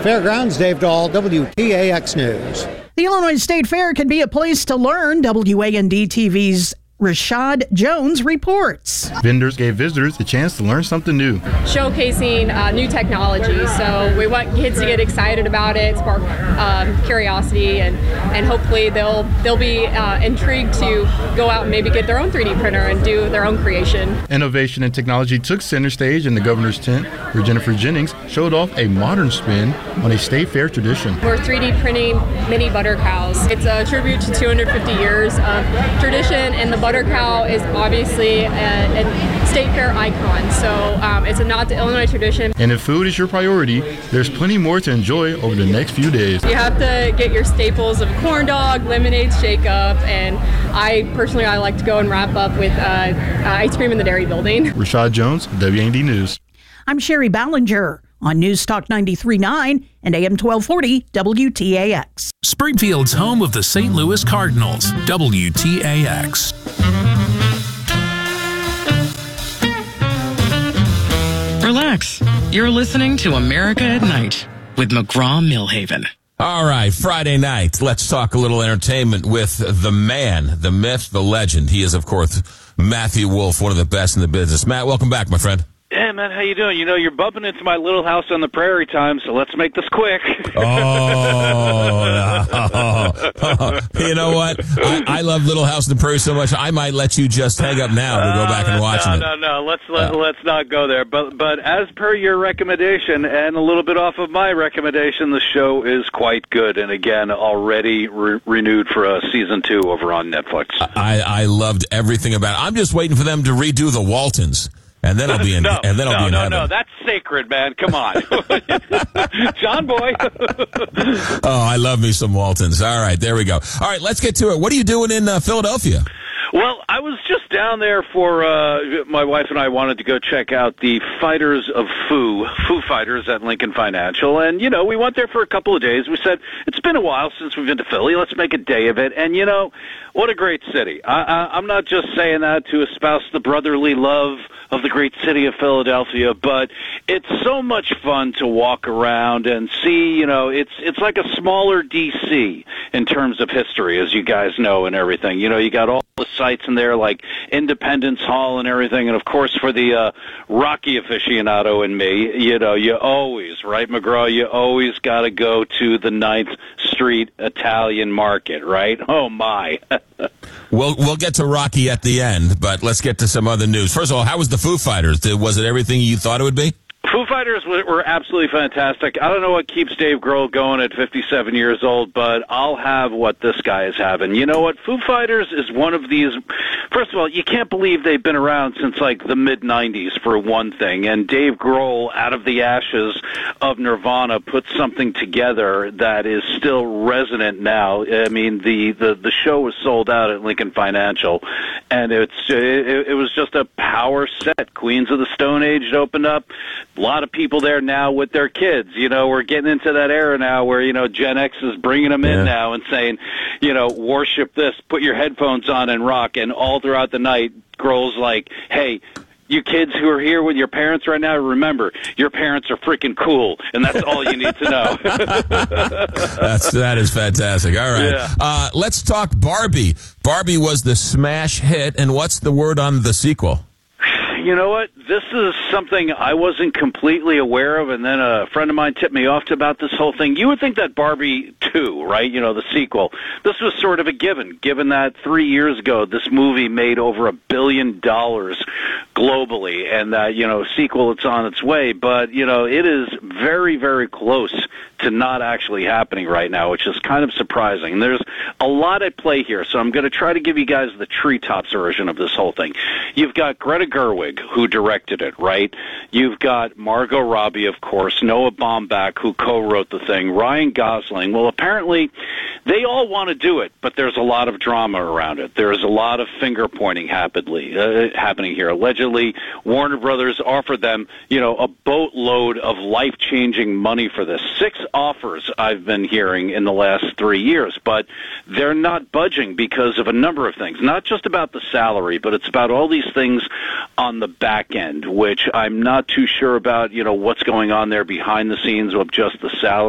Fairgrounds, Dave Dahl, WTAX News. The Illinois State Fair can be a place to learn. WAND TV's Rashad Jones reports. Vendors gave visitors a chance to learn something new. Showcasing new technology. So we want kids to get excited about it, spark curiosity, and hopefully they'll be intrigued to go out and maybe get their own 3D printer and do their own creation. Innovation and technology took center stage in the governor's tent, where Jennifer Jennings showed off a modern spin on a state fair tradition. We're 3D printing mini butter cows. It's a tribute to 250 years of tradition, and the butter cow is obviously a state fair icon, so it's a nod to Illinois tradition. And if food is your priority, there's plenty more to enjoy over the next few days. You have to get your staples of corn dog, lemonade, shake-up, and I like to go and wrap up with ice cream in the dairy building. Rashad Jones, WAND News. I'm Sherry Ballinger on News Talk 93.9 and AM 1240 WTAX. Springfield's home of the St. Louis Cardinals, WTAX. Relax. You're listening to America at Night with McGraw-Millhaven. All right, Friday night. Let's talk a little entertainment with the man, the myth, the legend. He is, of course, Matthew Wolff, one of the best in the business. Matt, welcome back, my friend. Yeah, man, how you doing? You know, you're bumping into my Little House on the Prairie time, so let's make this quick. You know what? I love Little House on the Prairie so much, I might let you just hang up now to go back and watch it. No. Let's not go there. But as per your recommendation, and a little bit off of my recommendation, the show is quite good. And again, already renewed for season 2 over on Netflix. I loved everything about it. I'm just waiting for them to redo the Waltons. And then I'll be in. I'll be in heaven. No, that's sacred, man. Come on, John Boy. Oh, I love me some Waltons. All right, there we go. All right, let's get to it. What are you doing in Philadelphia? Well, I was just down there for my wife and I wanted to go check out the Fighters of Foo Fighters at Lincoln Financial, and we went there for a couple of days. We said it's been a while since we've been to Philly. Let's make a day of it, and what a great city. I'm not just saying that to espouse the brotherly love of the great city of Philadelphia, but it's so much fun to walk around and see, it's like a smaller D.C. in terms of history, as you guys know, and everything. You got all the sites in there like Independence Hall and everything, and of course for the Rocky aficionado in me, you always, right, McGraw, you always got to go to the 9th Street Italian Market, right? Oh, my. We'll get to Rocky at the end, but let's get to some other news. First of all, how was the Foo Fighters? Was it everything you thought it would be? Foo Fighters were absolutely fantastic. I don't know what keeps Dave Grohl going at 57 years old, but I'll have what this guy is having. You know what? Foo Fighters is one of these. First of all, you can't believe they've been around since like the mid-'90s for one thing, and Dave Grohl, out of the ashes of Nirvana, put something together that is still resonant now. I mean, the show was sold out at Lincoln Financial, and it was just a power set. Queens of the Stone Age opened up. A lot of people there now with their kids. We're getting into that era now where, Gen X is bringing them in now and saying, worship this, put your headphones on and rock. And all throughout the night, Grohl's like, hey, you kids who are here with your parents right now, remember, your parents are freaking cool, and that's all you need to know. That is fantastic. All right. Yeah. Let's talk Barbie. Barbie was the smash hit, and what's the word on the sequel? You know what? This is something I wasn't completely aware of, and then a friend of mine tipped me off about this whole thing. You would think that Barbie 2, right, the sequel, this was sort of a given that 3 years ago this movie made over $1 billion globally, and that, sequel, it's on its way. But, it is very, very close to not actually happening right now, which is kind of surprising. There's a lot at play here, so I'm going to try to give you guys the treetops version of this whole thing. You've got Greta Gerwig, who directed it, right? You've got Margot Robbie, of course, Noah Baumbach, who co-wrote the thing, Ryan Gosling. Well, apparently they all want to do it, but there's a lot of drama around it. There's a lot of finger-pointing happening here. Allegedly, Warner Brothers offered them, a boatload of life-changing money for this. 6 offers I've been hearing in the last 3 years, but they're not budging because of a number of things. Not just about the salary, but it's about all these things on the back end, which I'm not too sure about, what's going on there behind the scenes of just the salary.